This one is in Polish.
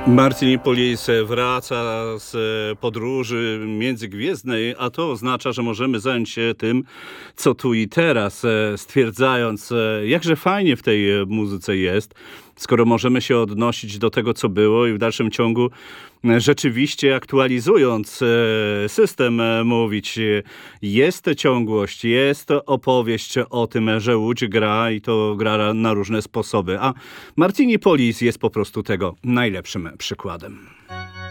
Marcin Polis wraca z podróży międzygwiezdnej, a to oznacza, że możemy zająć się tym, co tu i teraz, stwierdzając, jakże fajnie w tej muzyce jest, skoro możemy się odnosić do tego, co było i w dalszym ciągu rzeczywiście aktualizując system mówić, jest ciągłość, jest opowieść o tym, że Łódź gra i to gra na różne sposoby, a Marcin Polis jest po prostu tego najlepszym przykładem.